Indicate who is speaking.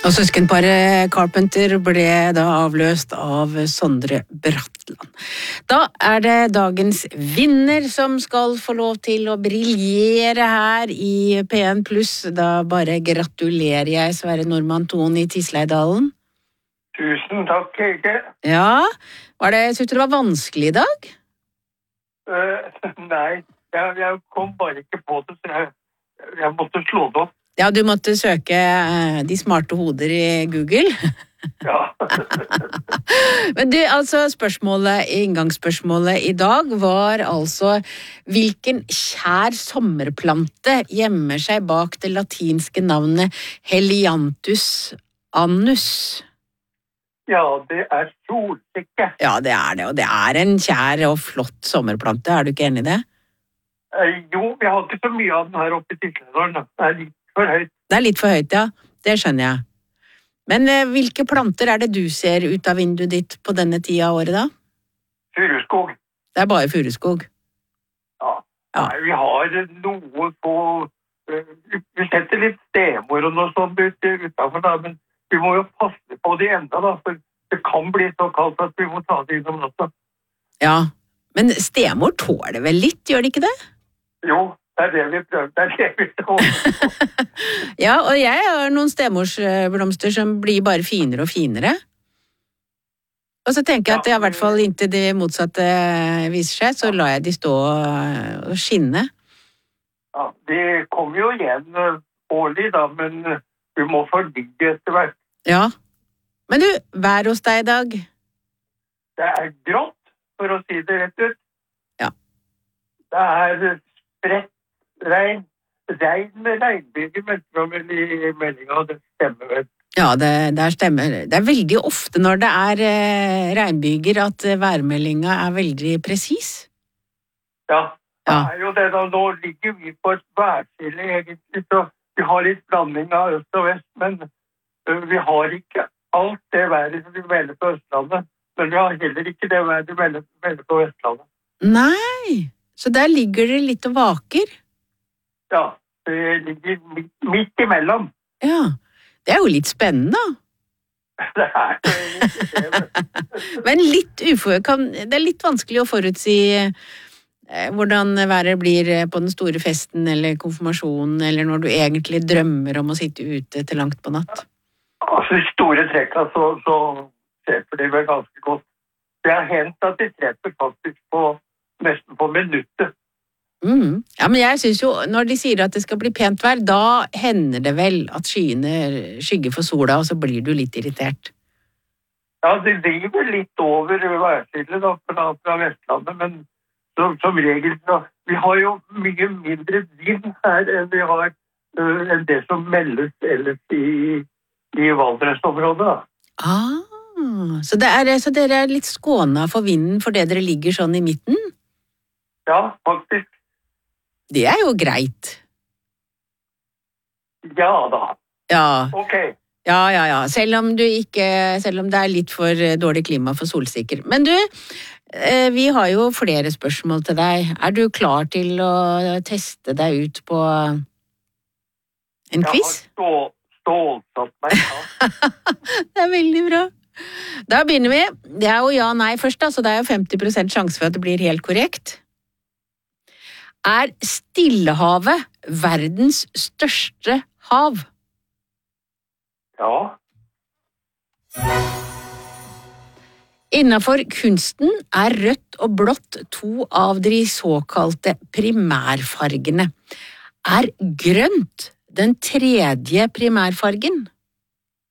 Speaker 1: Og søskenparet Carpenter ble da avløst av Sondre Bratland. Da det dagens vinner som skal få lov til å briljere her i P1+. Da bare gratulerer jeg Sverre Normann Thon i Tisleidalen.
Speaker 2: Tusen takk, Hege.
Speaker 1: Ja, synes du det var vanskelig i dag?
Speaker 2: Nei, jeg kom bare ikke på det, så jeg måtte slå det opp.
Speaker 1: Ja, du måtte søke de smarte hoder i Google.
Speaker 2: Ja.
Speaker 1: Men du, altså inngangsspørsmålet i dag var altså hvilken kjær sommerplante gjemmer seg bak det latinske navnet Helianthus annus?
Speaker 2: Ja, det solsikke.
Speaker 1: Ja, det det, og det en kjær og flott sommerplante, du ikke enig i det?
Speaker 2: Jo, vi har ikke så mye av den her oppe i Tisleidalen. Det litt for høyt. Det
Speaker 1: litt for høyt, ja. Det skjønner jeg. Men hvilke planter det du ser ut av vinduet ditt på denne tida av året da?
Speaker 2: Furuskog.
Speaker 1: Det bare furuskog?
Speaker 2: Ja. Nei, vi har noe på... Vi setter litt stemor og noe sånt utenfor da, men vi må jo passe på de enda da, for det kan bli så kaldt at vi må ta det innom natta. Ja,
Speaker 1: men stemor tåler vel litt, gjør det ikke det?
Speaker 2: Jo, det det vi prøver, det vi tåler.
Speaker 1: Ja, og jeg har noen stemorsblomster som blir bare finere og finere. Og så tenker jeg at i hvert fall inntil det motsatte viser seg, så lar jeg de stå og skinne.
Speaker 2: Ja, det kommer jo igjen årlig da, men vi må forligge etter hvert.
Speaker 1: Ja, men du, vær hos deg i dag?
Speaker 2: Det grått, for å si det rett ut.
Speaker 1: Ja.
Speaker 2: Det spredt regn med regnbyger, men i meldingen, det stemmer vel.
Speaker 1: Ja, det stemmer. Det veldig ofte når det regnbyger at værmeldingen veldig presis.
Speaker 2: Ja, det jo det da. Nå ligger vi på et værskille egentlig, så vi har litt blanding av øst og vest, men vi har ikke alt det været som vi melder på Østlandet, men vi har heller ikke det været vi melder på Vestlandet.
Speaker 1: Nei, så der ligger det litt og vaker?
Speaker 2: Ja, det ligger midt imellom.
Speaker 1: Ja, det jo litt spennende.
Speaker 2: Det det.
Speaker 1: Men det litt vanskelig å forutsi hvordan været blir på den store festen eller konfirmasjonen, eller når du egentlig drømmer om å sitte ute til langt på natt.
Speaker 2: Altså, i store trekka så treffer de vel ganske godt. Det har hendt at de treffer faktisk nesten på minuttet.
Speaker 1: Ja, men jeg synes jo, når de sier at det skal bli pent vær, da hender det vel at skyene skygger for sola, og så blir du litt irritert.
Speaker 2: Ja, det driver litt over værskillet da, fra Vestlandet, men som regel, vi har jo mye mindre vind her enn det som meldes ellers i Valdresområdet.
Speaker 1: Så dere litt skånet for vinden fordi dere ligger sånn i midten?
Speaker 2: Ja, faktisk.
Speaker 1: Det jo greit.
Speaker 2: Ja da.
Speaker 1: Ja.
Speaker 2: Ok.
Speaker 1: Ja. Selv om det litt for dårlig klima for solsikker. Men du, vi har jo flere spørsmål til deg. Du klar til å teste deg ut på en quiz?
Speaker 2: Jeg har stålsatt meg. Ja.
Speaker 1: Det veldig bra. Da begynner vi. Det jo ja-nei først, da, så det jo 50% sjanse for at det blir helt korrekt. Stillehavet verdens største hav?
Speaker 2: Ja.
Speaker 1: Innenfor kunsten rødt og blått to av de såkalte primærfargene. Grønt den tredje primærfargen?